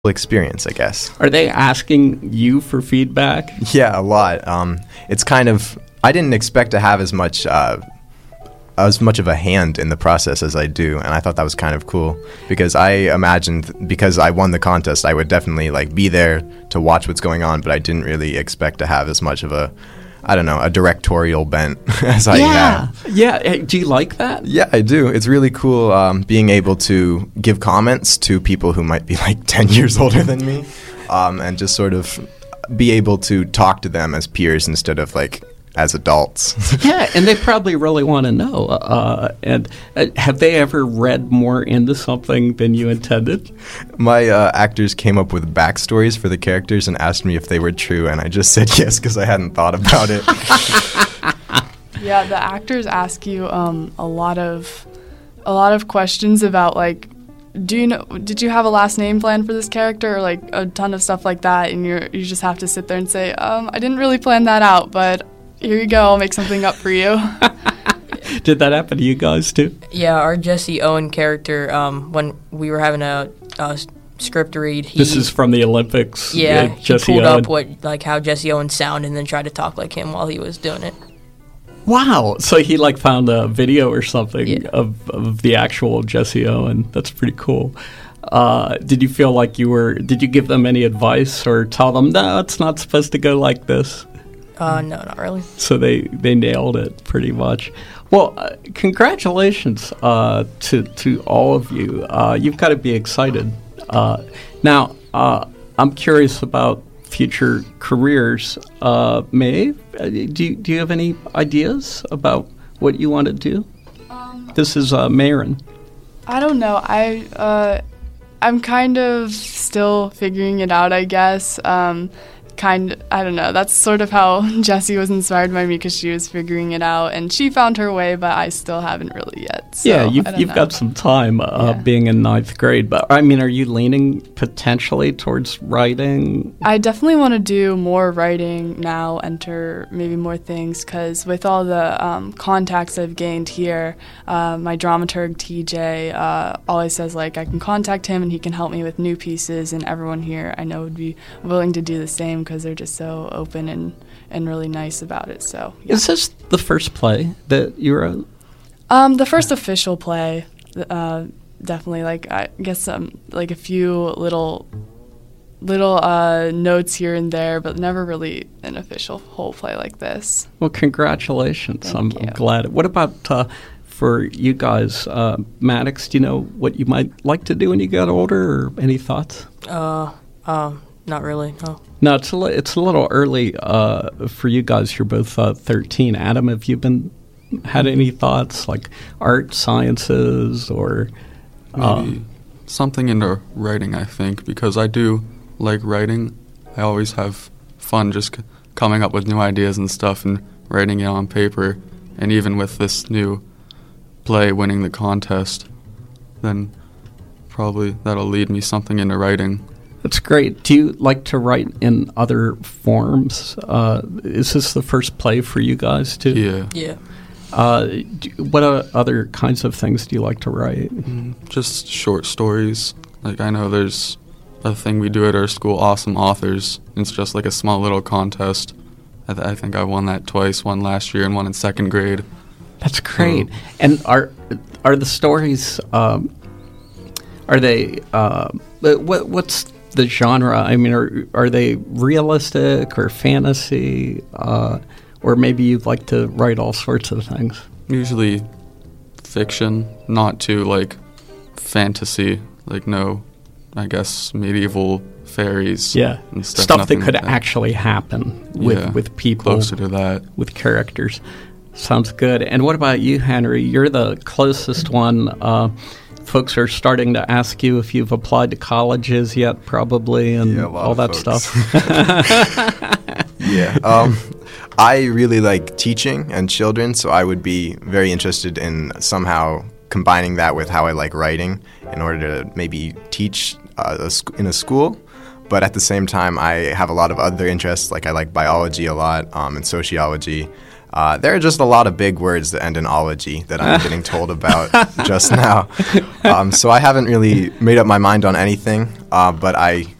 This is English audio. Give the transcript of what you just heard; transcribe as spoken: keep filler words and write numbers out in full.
experience, I guess. Are they asking you for feedback? Yeah, a lot. Um, it's kind of, I didn't expect to have as much uh, as much of a hand in the process as I do, and I thought that was kind of cool because I imagined, because I won the contest, I would definitely like be there to watch what's going on, but I didn't really expect to have as much of a, I don't know, a directorial bent as I yeah. have. Yeah. Hey, do you like that? Yeah, I do. It's really cool um, being able to give comments to people who might be like ten years older than me, um, and just sort of be able to talk to them as peers instead of like as adults. Yeah, and they probably really want to know. Uh, and uh, have they ever read more into something than you intended? My uh, actors came up with backstories for the characters and asked me if they were true, and I just said yes because I hadn't thought about it. Yeah, the actors ask you um, a lot of a lot of questions about like, do you know? Did you have a last name plan for this character, or like a ton of stuff like that? And you you just have to sit there and say, um, I didn't really plan that out, but here you go, I'll make something up for you. Did that happen to you guys too? Yeah, our Jesse Owen character, um, when we were having a, a script read, he, This is from the Olympics. yeah, uh, he Jesse pulled Owen. up what like how Jesse Owen sounded and then tried to talk like him while he was doing it. Wow. So he like found a video or something Yeah. of, of the actual Jesse Owen. That's pretty cool. Uh, did you feel like you were, did you give them any advice or tell them, no, it's not supposed to go like this? Uh, no, not really. So they, they nailed it pretty much. Well, uh, congratulations uh, to, to all of you. Uh, you've got to be excited. Uh, now, uh, I'm curious about future careers. Uh, Maeve, uh, do you, do you have any ideas about what you want to do? Um, This is uh, Marin. I don't know. I uh, I'm kind of still figuring it out, I guess. Um, kind, I don't know. That's sort of how Jessie was inspired by me because she was figuring it out, and she found her way, but I still haven't really yet. So, yeah, you've I don't you've know. got some time uh, Yeah. being in ninth grade, but I mean, are you leaning potentially towards writing? I definitely want to do more writing now, enter maybe more things, because with all the um, contacts I've gained here, uh, my dramaturg T J uh, always says like I can contact him and he can help me with new pieces, and everyone here I know would be willing to do the same because they're just so open and, and really nice about it. So yeah. Is this the first play that you wrote? Um, the first official play, uh, definitely. Like I guess um, like a few little little uh, notes here and there, but never really an official whole play like this. Well, congratulations. Thank I'm, you. I'm glad. What about uh, for you guys, uh, Maddox? Do you know what you might like to do when you get older, or any thoughts? Uh, um, not really. No. No, it's a, li- it's a little early uh, for you guys. You're both uh, thirteen. Adam, have you been had any thoughts like art, sciences, or uh, Maybe something into writing, I think, because I do like writing. I always have fun just c- coming up with new ideas and stuff and writing it on paper. And even with this new play winning the contest, then probably that'll lead me something into writing. That's great. Do you like to write in other forms? Uh, is this the first play for you guys too? Yeah. Yeah. Uh, do, what uh, other kinds of things do you like to write? Mm, Just short stories. Like, I know there's a thing we do at our school, Awesome Authors. It's just like a small little contest. I, th- I think I won that twice, one last year and one in second grade. That's great. Oh. And are are the stories? Um, are they? Uh, what what's the genre? I mean, are are they realistic or fantasy? Uh, or maybe you'd like to write all sorts of things. Usually fiction, not too, like, fantasy. Like, no, I guess, medieval fairies. Yeah, And stuff, stuff that nothing could like that. actually happen with Yeah, with people, Closer to that. with characters. Sounds good. And what about you, Henry? You're the closest one. Uh, folks are starting to ask you if you've applied to colleges yet, probably, and Yeah, a lot all of that folks. stuff. Yeah. Um, I really like teaching and children, so I would be very interested in somehow combining that with how I like writing in order to maybe teach uh, a sc- in a school. But at the same time, I have a lot of other interests. Like I like biology a lot um, and sociology. Uh, there are just a lot of big words that end in ology that I'm getting told about just now. Um, so I haven't really made up my mind on anything, uh, but I